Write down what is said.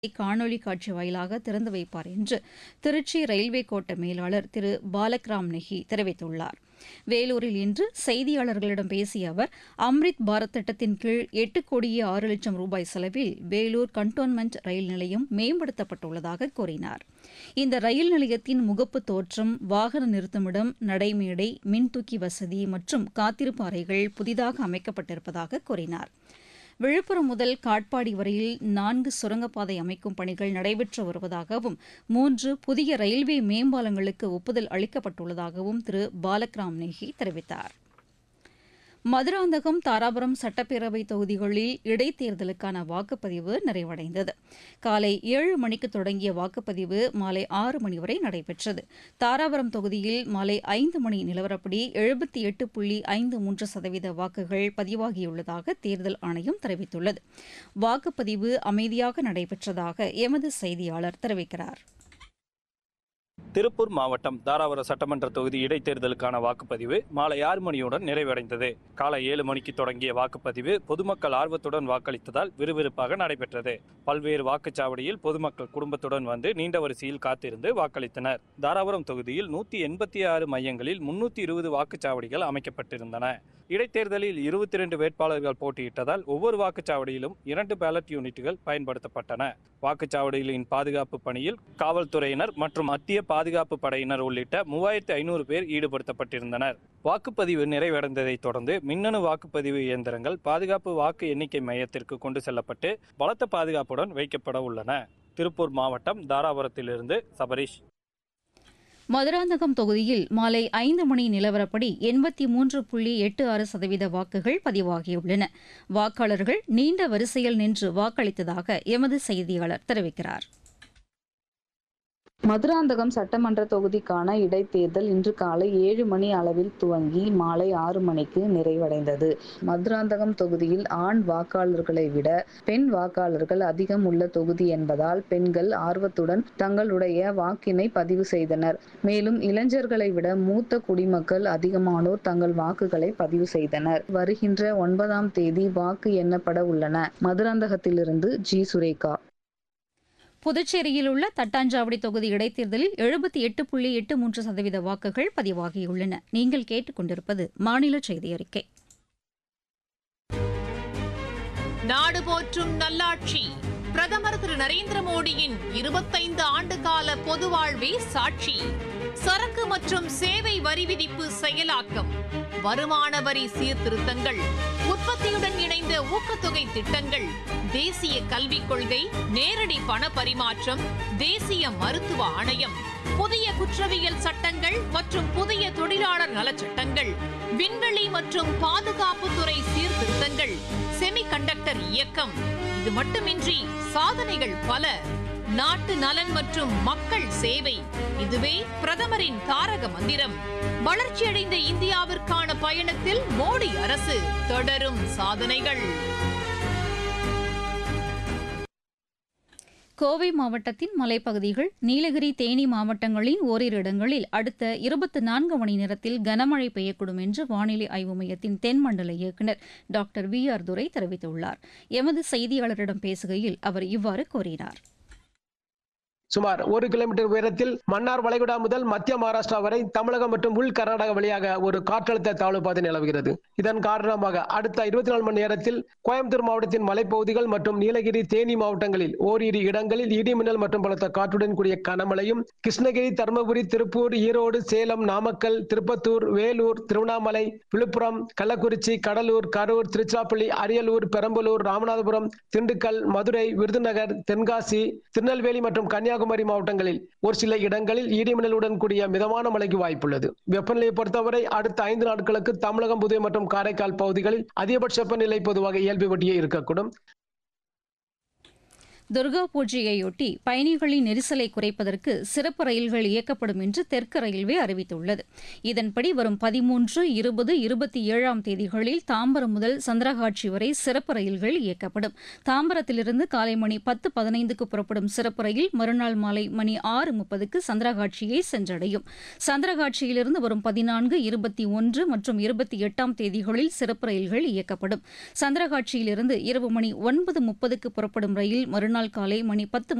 காணொலி காட்சி வாயிலாக திறந்து வைப்பார் என்று திருச்சி ரயில்வே கோட்ட மேலாளர் திரு பாலக்ராம் நெஹி தெரிவித்துள்ளார். வேலூரில் இன்று செய்தியாளர்களிடம் பேசிய அவர், அம்ரித் பாரத் திட்டத்தின் கீழ் 8,06,00,000 ரூபாய் செலவில் வேலூர் கண்டோன்மெண்ட் ரயில் நிலையம் மேம்படுத்தப்பட்டுள்ளதாக கூறினார். இந்த ரயில் நிலையத்தின் முகப்பு தோற்றம், வாகன நிறுத்துமிடம், நடைமேடை, மின்தூக்கி வசதி மற்றும் காத்திருப்பு அறைகள் புதிதாக அமைக்கப்பட்டிருப்பதாக கூறினார். விழுப்புரம் முதல் காட்பாடி வரையில் 4 சுரங்கப்பாதை அமைக்கும் பணிகள் நடைபெற்று வருவதாகவும் 3 புதிய ரயில்வே மேம்பாலங்களுக்கு ஒப்புதல் அளிக்கப்பட்டுள்ளதாகவும் திரு பாலக்ராம் நெஹி தெரிவித்தார். மதுராந்தகம், தாராபுரம் சட்டப்பேரவைத் தொகுதிகளில் இடைத்தேர்தலுக்கான வாக்குப்பதிவு நிறைவடைந்தது. காலை 7 மணிக்கு தொடங்கிய வாக்குப்பதிவு மாலை 6 மணி வரை நடைபெற்றது. தாராபுரம் தொகுதியில் மாலை 5 மணி நிலவரப்படி 78.53% வாக்குகள் பதிவாகியுள்ளதாக தேர்தல் ஆணையம் தெரிவித்துள்ளது. வாக்குப்பதிவு அமைதியாக நடைபெற்றதாக எமது செய்தியாளர் தெரிவிக்கிறார். திருப்பூர் மாவட்டம் தாராபுரம் சட்டமன்ற தொகுதி இடைத்தேர்தலுக்கான வாக்குப்பதிவு மாலை 6 மணியுடன் நிறைவடைந்தது. காலை 7 மணிக்கு தொடங்கிய வாக்குப்பதிவு பொதுமக்கள் ஆர்வத்துடன் வாக்களித்ததால் விறுவிறுப்பாக நடைபெற்றது. பல்வேறு வாக்குச்சாவடியில் பொதுமக்கள் குடும்பத்துடன் வந்து நீண்ட வரிசையில் காத்திருந்து வாக்களித்தனர். தாராபுரம் தொகுதியில் 186 மையங்களில் 320 வாக்குச்சாவடிகள் அமைக்கப்பட்டிருந்தன. இடைத்தேர்தலில் 22 வேட்பாளர்கள் போட்டியிட்டதால் ஒவ்வொரு வாக்குச்சாவடியிலும் 2 பேலட் யூனிட்டுகள் பயன்படுத்தப்பட்டன. வாக்குச்சாவடிகளின் பாதுகாப்பு பணியில் காவல்துறையினர் மற்றும் மத்திய பாதுகாப்பு படையினர் உள்ளிட்ட 3500 பேர் ஈடுபடுத்தப்பட்டிருந்தனர். வாக்குப்பதிவு நிறைவடைந்ததைத் தொடர்ந்து மின்னணு வாக்குப்பதிவு இயந்திரங்கள் பாதுகாப்பு வாக்கு எண்ணிக்கை மையத்திற்கு கொண்டு செல்லப்பட்டு பலத்த பாதுகாப்புடன் வைக்கப்பட உள்ளன. திருப்பூர் மாவட்டம் தாராபுரத்திலிருந்து சபரீஷ். மதுராந்தகம் தொகுதியில் மாலை 5 மணி நிலவரப்படி 83.86% வாக்குகள் பதிவாகியுள்ளன. வாக்காளர்கள் நீண்ட வரிசையில் நின்று வாக்களித்ததாக எமது செய்தியாளர் தெரிவிக்கிறார். மதுராந்தகம் சட்டமன்ற தொகுதிக்கான இடைத்தேர்தல் இன்று காலை 7 மணி அளவில் துவங்கி மாலை 6 மணிக்கு நிறைவடைந்தது. மதுராந்தகம் தொகுதியில் ஆண் வாக்காளர்களை விட பெண் வாக்காளர்கள் அதிகம் உள்ள தொகுதி என்பதால் பெண்கள் ஆர்வத்துடன் தங்களுடைய வாக்கினை பதிவு செய்தனர். மேலும் இளைஞர்களை விட மூத்த குடிமக்கள் அதிகமானோர் தங்கள் வாக்குகளை பதிவு செய்தனர். வருகின்ற 9ஆம் தேதி வாக்கு எண்ணப்பட உள்ளன. மதுராந்தகத்திலிருந்து ஜி. சுரேகா. புதுச்சேரியில் உள்ள தட்டாஞ்சாவடி தொகுதி இடைத்தேர்தலில் 78.83% வாக்குகள் பதிவாகியுள்ளன. நீங்கள் கேட்டுக் கொண்டிருப்பது மாநில செய்தி அறிக்கை. நாடு போற்றும் நல்லாட்சி பிரதமர் திரு நரேந்திர மோடியின் 25 ஆண்டுகால பொது வாழ்வே சாட்சி. சரக்கு மற்றும் சேவை வரி விதிப்பு செயலாக்கம், வருமான வரி சீர்திருத்தங்கள், உற்பத்தியுடன் இணைந்த ஊக்கத்தொகை திட்டங்கள், தேசிய கல்விக் கொள்கை, நேரடி பண பரிமாற்றம், தேசிய மருத்துவ ஆணையம், புதிய குற்றவியல் சட்டங்கள் மற்றும் புதிய தொழிலாளர் நலச்சட்டங்கள், விண்வெளி மற்றும் பாதுகாப்புத்துறை சீர்திருத்தங்கள், செமிகண்டக்டர் இயக்கம். இது மட்டுமின்றி சாதனைகள் பல. நாட்டு நலன் மற்றும் மக்கள் சேவை, இதுவே பிரதமரின் தாரக மந்திரம். வளர்ச்சியடைந்த இந்தியாவிற்கான பயணத்தில் மோடி அரசு, தொடரும் சாதனைகள். கோவை மாவட்டத்தின் மலைப்பகுதிகள், நீலகிரி, தேனி மாவட்டங்களின் ஓரிரு இடங்களில் அடுத்த 24 மணி நேரத்தில் கனமழை பெய்யக்கூடும் என்று வானிலை ஆய்வு மையத்தின் தென்மண்டல இயக்குநர் டாக்டர் VR துரை தெரிவித்துள்ளார். எமது செய்தியாளரிடம் பேசுகையில் அவர் இவ்வாறு கூறினார். சுமார் 1 கிலோமீட்டர் உயரத்தில் மன்னார் வளைகுடா முதல் மத்திய மகாராஷ்டிரா வரை தமிழகம் மற்றும் உள் கர்நாடகா வழியாக ஒரு காற்றழுத்த தாழ்வு பாதை நிலவுகிறது. இதன் காரணமாக அடுத்த 24 மணி நேரத்தில் கோயம்புத்தூர் மாவட்டத்தின் மலைப்பகுதிகள் மற்றும் நீலகிரி, தேனி மாவட்டங்களில் ஓரிரு இடங்களில் இடிமின்னல் மற்றும் பலத்த காற்றுடன் கூடிய கனமழையும், கிருஷ்ணகிரி, தருமபுரி, திருப்பூர், ஈரோடு, சேலம், நாமக்கல், திருப்பத்தூர், வேலூர், திருவண்ணாமலை, விழுப்புரம், கள்ளக்குறிச்சி, கடலூர், கரூர், திருச்சிராப்பள்ளி, அரியலூர், பெரம்பலூர், ராமநாதபுரம், திண்டுக்கல், மதுரை, விருதுநகர், தென்காசி, திருநெல்வேலி மற்றும் கன்னியாகுமரி மாவட்டங்களில் ஒரு சில இடங்களில் இடிமின்னலுடன் கூடிய மிதமான மழைக்கு வாய்ப்புள்ளது. வெப்பநிலையை பொறுத்தவரை அடுத்த 5 நாட்களுக்கு தமிழகம், புதுவை மற்றும் காரைக்கால் பகுதிகளில் அதிகபட்ச வெப்பநிலை பொதுவாக இயல்பு வட்டியே இருக்கக்கூடும். துர்கா பூஜையையொட்டி பயணிகளின் நெரிசலை குறைப்பதற்கு சிறப்பு ரயில்கள் இயக்கப்படும் என்று தெற்கு ரயில்வே அறிவித்துள்ளது. இதன்படி வரும் 13, 20, 27ஆம் தேதிகளில் தாம்பரம் முதல் சந்திரகாட்சி வரை சிறப்பு ரயில்கள் இயக்கப்படும். தாம்பரத்திலிருந்து காலை மணி 10:15க்கு புறப்படும் சிறப்பு ரயில் மறுநாள் மாலை மணி 6:30க்கு சந்திரகாட்சியை சென்றடையும். சந்திரகாட்சியிலிருந்து வரும் 14, 21 மற்றும் 28ஆம் தேதிகளில் சிறப்பு ரயில்கள் இயக்கப்படும். சந்திரகாட்சியிலிருந்து இரவு மணி 9:30க்கு புறப்படும் ரயில் மறுநாள் மறுநாள் காலை மணி 10